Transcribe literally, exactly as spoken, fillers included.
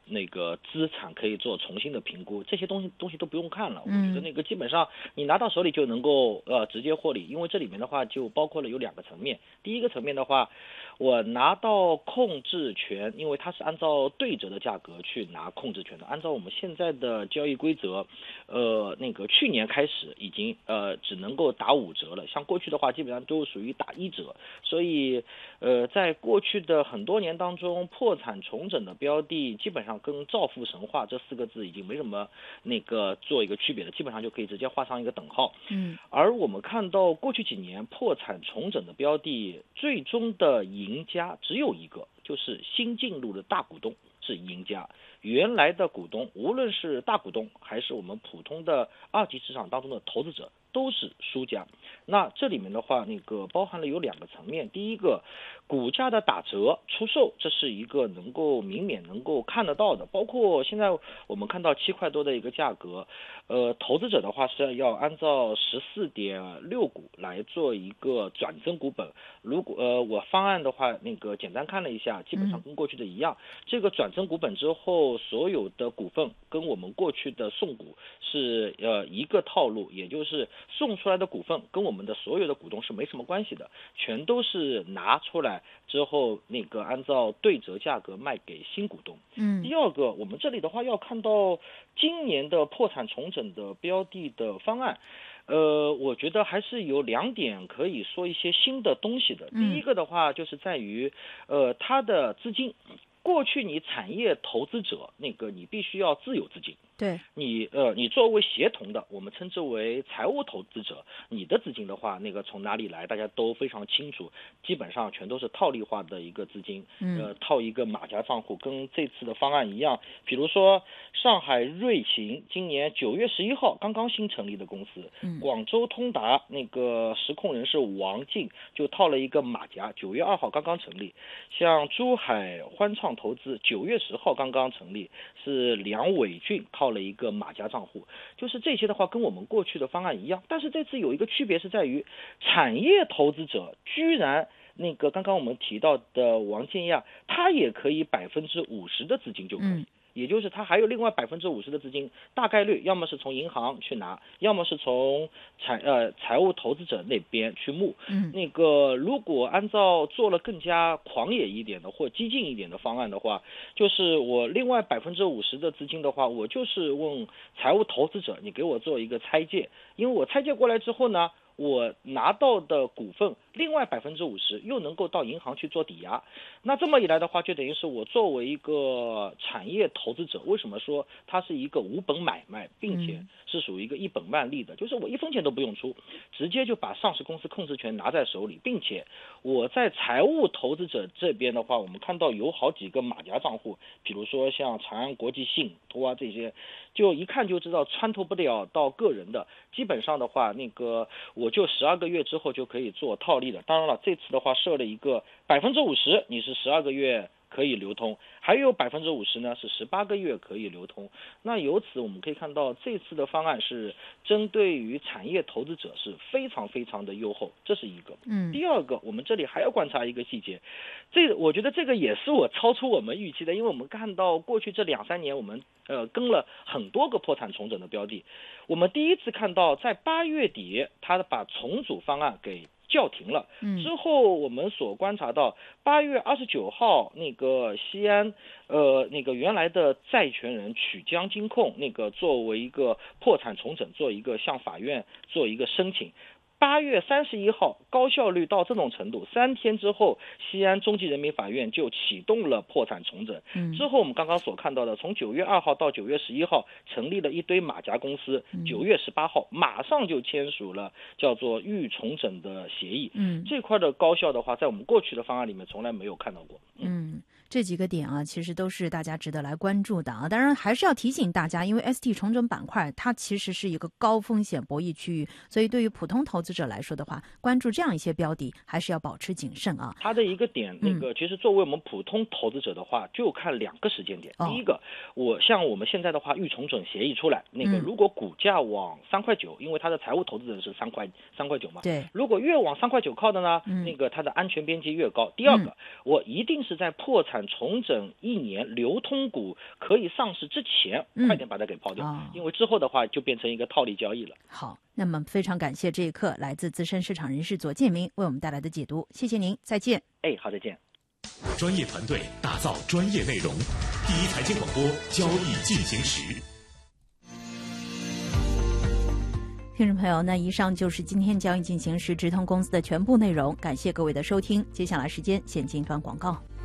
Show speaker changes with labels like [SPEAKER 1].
[SPEAKER 1] 那个资产可以做重新的评估，这些东西东西都不用看了。我觉得那个基本上你拿到手里就能够呃直接获利，因为这里面的话就包括了有两个层面。第一个层面的话，我拿到控制权，因为它是按照对折的价格去拿控制权的，按照我们现在的交易规则，呃，那个去年开始已经呃只能够打五折了，像过去的话基本上都属于打一折，所以呃在过去的很多年当中，破产重整的标的基本上跟造富神话这四个字已经没什么那个做一个区别了，基本上就可以直接画上一个等号。
[SPEAKER 2] 嗯，
[SPEAKER 1] 而我们看到过去几年破产重整的标的，最终的赢家只有一个，就是新进入的大股东是赢家，原来的股东无论是大股东还是我们普通的二级市场当中的投资者都是输家。那这里面的话，那个包含了有两个层面，第一个，股价的打折出售，这是一个能够明显能够看得到的，包括现在我们看到七块多的一个价格，呃，投资者的话是要按照十四点六股来做一个转增股本。如果呃我方案的话，那个简单看了一下，基本上跟过去的一样。嗯、这个转增股本之后，所有的股份跟我们过去的送股是呃一个套路，也就是送出来的股份跟我们的所有的股东是没什么关系的，全都是拿出来之后那个按照对折价格卖给新股东。
[SPEAKER 2] 嗯，
[SPEAKER 1] 第二个，我们这里的话要看到今年的破产重整的标的的方案。呃，我觉得还是有两点可以说一些新的东西的。第一个的话，就是在于，呃，它的资金，过去你产业投资者那个你必须要自有资金。
[SPEAKER 2] 对，
[SPEAKER 1] 你呃，你作为协同的，我们称之为财务投资者，你的资金的话，那个从哪里来，大家都非常清楚，基本上全都是套利化的一个资金，呃，套一个马甲账户，跟这次的方案一样。比如说上海瑞行今年九月十一号刚刚新成立的公司，广州通达那个实控人是王进，就套了一个马甲，九月二号刚刚成立。像珠海欢创投资九月十号刚刚成立，是梁伟俊套了一个马甲账户，就是这些的话跟我们过去的方案一样，但是这次有一个区别是在于产业投资者居然那个刚刚我们提到的王建亚，他也可以百分之五十的资金就可以。嗯，也就是他还有另外百分之五十的资金，大概率要么是从银行去拿，要么是从财呃财务投资者那边去募。嗯，那个如果按照做了更加狂野一点的或激进一点的方案的话，就是我另外百分之五十的资金的话，我就是问财务投资者，你给我做一个拆借，因为我拆借过来之后呢，我拿到的股份另外百分之五十又能够到银行去做抵押，那这么一来的话，就等于是我作为一个产业投资者，为什么说它是一个无本买卖，并且是属于一个一本万利的，就是我一分钱都不用出，直接就把上市公司控制权拿在手里，并且我在财务投资者这边的话，我们看到有好几个马甲账户，比如说像长安国际信托啊这些，就一看就知道穿透不了到个人的，基本上的话，那个我就十二个月之后就可以做套利了。当然了，这次的话设了一个百分之五十，你是十二个月可以流通，还有百分之五十呢是十八个月可以流通。那由此我们可以看到，这次的方案是针对于产业投资者是非常非常的优厚，这是一个。嗯，第二个，我们这里还要观察一个细节，这我觉得这个也是我超出我们预期的，因为我们看到过去这两三年我们呃跟了很多个破产重整的标的，我们第一次看到在八月底，他把重组方案给叫停了。之后我们所观察到，八月二十九号，那个西安，呃，那个原来的债权人曲江金控，那个作为一个破产重整，做一个向法院做一个申请。八月三十一号，高效率到这种程度，三天之后，西安中级人民法院就启动了破产重整。嗯、之后我们刚刚所看到的，从九月二号到九月十一号，成立了一堆马甲公司，九月十八号马上就签署了叫做预重整的协议。嗯，这块的高效的话，在我们过去的方案里面从来没有看到过。
[SPEAKER 2] 嗯。嗯，这几个点啊，其实都是大家值得来关注的啊。当然还是要提醒大家，因为 S T 重整板块它其实是一个高风险博弈区域，所以对于普通投资者来说的话，关注这样一些标的还是要保持谨慎啊。
[SPEAKER 1] 它的一个点，那个、嗯、其实作为我们普通投资者的话，就看两个时间点。哦、第一个，我像我们现在的话，预重整协议出来，那个如果股价往三块九，因为它的财务投资者是三块三块九嘛，
[SPEAKER 2] 对，
[SPEAKER 1] 如果越往三块九靠的呢，嗯、那个它的安全边际越高。第二个，嗯、我一定是在破产看重整一年流通股可以上市之前，
[SPEAKER 2] 嗯、
[SPEAKER 1] 快点把它给抛掉、
[SPEAKER 2] 哦，
[SPEAKER 1] 因为之后的话就变成一个套利交易了。
[SPEAKER 2] 好，那么非常感谢这一刻来自资深市场人士左建明为我们带来的解读，谢谢您，再见。
[SPEAKER 1] 哎，好，再见。
[SPEAKER 3] 专业团队打造专业内容，第一财经广播，交易进行时。
[SPEAKER 2] 听众朋友，那以上就是今天交易进行时直通公司的全部内容，感谢各位的收听。接下来时间先进一段广告。